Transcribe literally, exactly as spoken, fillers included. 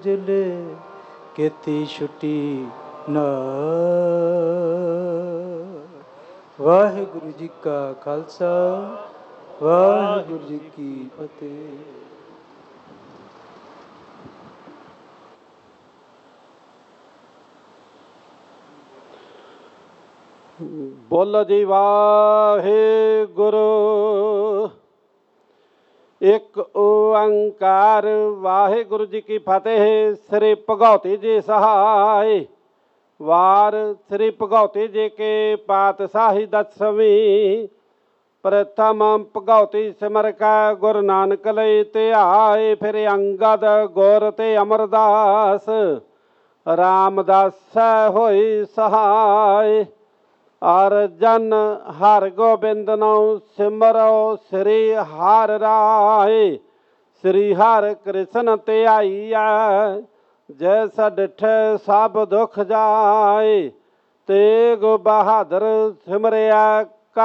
ਜਿਲੇ ਕੀਤੀ ਛੁੱਟੀ ਨਾ। ਵਾਹਿਗੁਰੂ ਜੀ ਕਾ ਖਾਲਸਾ, ਵਾਹਿਗੁਰੂ ਜੀ ਕੀ ਫਤਿਹ। ਬੋਲੋ ਜੀ ਵਾਹਿਗੁਰੂ। ਇੱਕ ਓੰਕਾਰ ਵਾਹਿਗੁਰੂ ਜੀ ਕੀ ਫਤਿਹ। ਸ੍ਰੀ ਭਗਉਤੀ ਜੀ ਸਹਾਇ। ਵਾਰ ਸ੍ਰੀ ਭਗਉਤੀ ਜੀ ਕੇ ਪਾਤਸ਼ਾਹੀ ਦਸਵੀਂ। ਪ੍ਰਥਮ ਭਗਉਤੀ ਸਿਮਰ ਕੈ ਗੁਰੂ ਨਾਨਕ ਲਈ ਧਿਆਏ। ਫਿਰ ਅੰਗਦ ਗੁਰ ਤੇ ਅਮਰਦਾਸ ਰਾਮਦਾਸ ਹੋਈ ਸਹਾਇ। ਅਰਜਨ ਹਰ ਗੋਬਿੰਦ ਨੂੰ ਸਿਮਰੋ ਸ੍ਰੀ ਹਰਿ ਰਾਏ। ਸ੍ਰੀ ਹਰਿ ਕ੍ਰਿਸ਼ਨ ਧਿਆਈਐ ਜੈਸ ਡਿਠੈ ਸਭ ਦੁਖ ਜਾਏ। ਤੇਗ ਬਹਾਦਰ ਸਿਮਰਿਆ